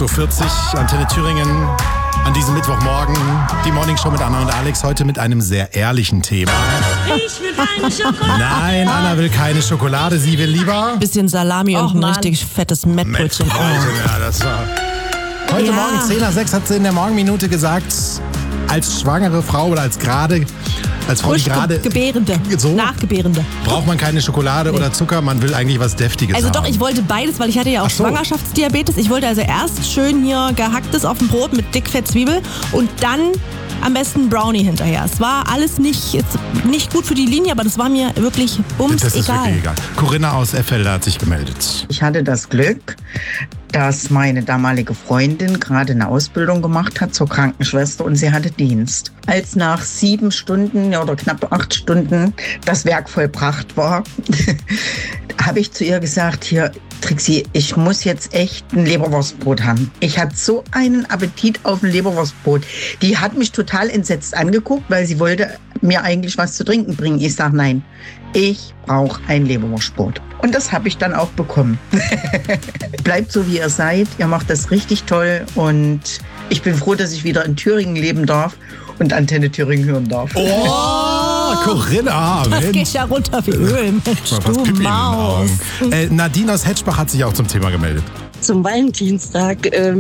8.40 Uhr, Antenne Thüringen. An diesem Mittwochmorgen die Morningshow mit Anna und Alex. Heute mit einem sehr ehrlichen Thema. Ich will keine Schokolade. Nein, Anna will keine Schokolade. Sie will lieber... Bisschen Salami und ein richtig fettes Mettbrötchen. Ja, das war... Heute Morgen 10:06 hat sie in der Morgenminute gesagt, als schwangere Frau oder als Frau, die gerade... Gebärende, so Nachgebärende. Braucht man keine Schokolade oder Zucker, man will eigentlich was Deftiges Also haben. doch, ich wollte beides, weil ich hatte ja auch Schwangerschaftsdiabetes. Ich wollte also erst schön hier gehacktes auf dem Brot mit dickfett Zwiebel und dann am besten Brownie hinterher. Es war alles nicht gut für die Linie, aber das war mir wirklich bums das ist egal. wirklich egal. Corinna aus Effelder hat sich gemeldet. Ich hatte das Glück, dass meine damalige Freundin gerade eine Ausbildung gemacht hat zur Krankenschwester und sie hatte Dienst. Als nach 7 Stunden oder knapp 8 Stunden das Werk vollbracht war, habe ich zu ihr gesagt, hier, Trixi, ich muss jetzt echt ein Leberwurstbrot haben. Ich hatte so einen Appetit auf ein Leberwurstbrot. Die hat mich total entsetzt angeguckt, weil sie wollte mir eigentlich was zu trinken bringen. Ich sage, nein, ich brauche ein Leberwurstbrot. Und das habe ich dann auch bekommen. Bleibt so, wie ihr seid. Ihr macht das richtig toll. Und ich bin froh, dass ich wieder in Thüringen leben darf und Antenne Thüringen hören darf. Oh, Corinna, Das Mensch. geht ja runter wie Öl, Mensch, Was du Pipi in den Maus. Augen. Nadine aus Hetschbach hat sich auch zum Thema gemeldet. Zum Valentinstag